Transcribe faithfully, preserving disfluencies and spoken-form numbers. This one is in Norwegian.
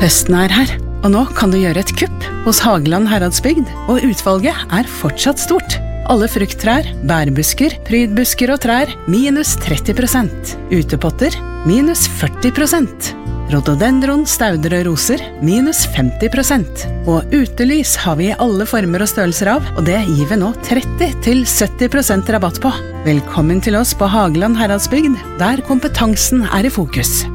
Høsten er her, og nå kan du gjøre et kupp hos Hageland Heradsbygd, og utvalget er fortsatt stort. Alle frukttrær, bærbusker, prydbusker og trær, minus tretti prosent. Utepotter, minus førti prosent. Rhododendron, stauder og roser, minus femti prosent. Og utelys har vi i alle former og størrelser av, og det gir vi nå tretti til sytti prosent rabatt på. Velkommen til oss på Hageland Heradsbygd, der kompetansen er i fokus.